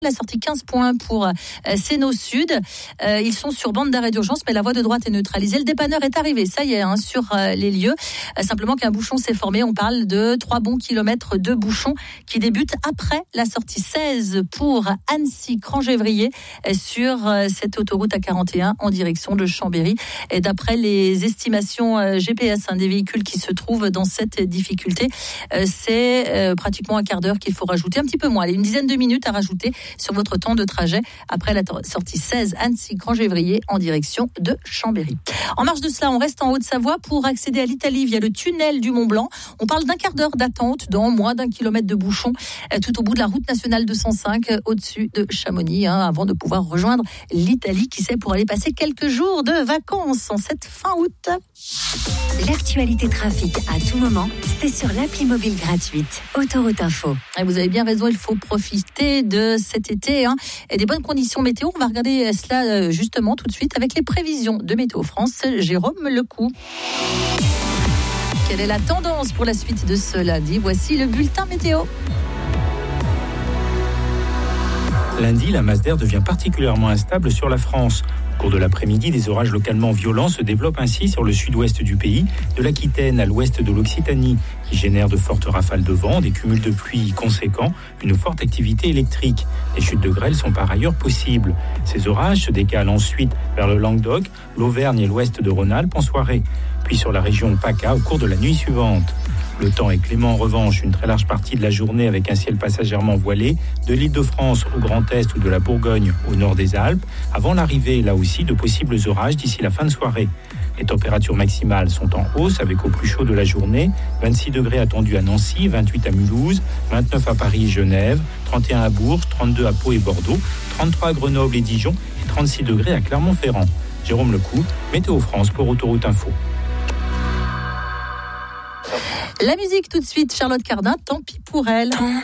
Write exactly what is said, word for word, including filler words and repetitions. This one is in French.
La sortie quinze points pour euh, Séno Sud. Euh, ils sont sur bande d'arrêt d'urgence, mais la voie de droite est neutralisée. Le dépanneur est arrivé, ça y est, hein, sur euh, les lieux. Euh, simplement qu'un bouchon s'est formé. On parle de trois bons kilomètres de bouchons qui débutent après la sortie seize pour Annecy-Crangévrier euh, sur euh, cette autoroute A quarante et un en direction de Chambéry. Et d'après les estimations euh, G P S hein, des véhicules qui se trouvent dans cette difficulté, euh, c'est euh, pratiquement un quart d'heure qu'il faut rajouter, un petit peu moins, allez, une dizaine de minutes à rajouter sur votre temps de trajet après la sortie seize Annecy-Crangévrier en direction de Chambéry. En marge de cela, on reste en Haute-Savoie pour accéder à l'Italie via le tunnel du Mont-Blanc. On parle d'un quart d'heure d'attente dans moins d'un kilomètre de bouchon tout au bout de la route nationale deux cent cinq au-dessus de Chamonix hein, avant de pouvoir rejoindre l'Italie, qui sait, pour aller passer quelques jours de vacances en cette fin août. L'actualité trafic à tout moment, c'est sur l'appli mobile gratuite Autoroute Info. Et vous avez bien raison, il faut profiter de cet été hein, et des bonnes conditions météo. On va regarder cela justement tout de suite avec les prévisions de Météo France. Jérôme Lecou. Quelle est la tendance pour la suite de ce lundi? Voici le bulletin météo. Lundi, la masse d'air devient particulièrement instable sur la France. Au cours de l'après-midi, des orages localement violents se développent ainsi sur le sud-ouest du pays, de l'Aquitaine à l'ouest de l'Occitanie, qui génèrent de fortes rafales de vent, des cumuls de pluie conséquents, une forte activité électrique. Les chutes de grêle sont par ailleurs possibles. Ces orages se décalent ensuite vers le Languedoc, l'Auvergne et l'ouest de Rhône-Alpes en soirée, puis sur la région PACA au cours de la nuit suivante. Le temps est clément en revanche, une très large partie de la journée avec un ciel passagèrement voilé, de l'Île-de-France au Grand Est ou de la Bourgogne au nord des Alpes, avant l'arrivée là aussi de possibles orages d'ici la fin de soirée. Les températures maximales sont en hausse avec au plus chaud de la journée, vingt-six degrés attendus à Nancy, vingt-huit à Mulhouse, vingt-neuf à Paris et Genève, trente et un à Bourges, trente-deux à Pau et Bordeaux, trente-trois à Grenoble et Dijon et trente-six degrés à Clermont-Ferrand. Jérôme Lecou, Météo France pour Autoroute Info. La musique tout de suite, Charlotte Cardin, tant pis pour elle.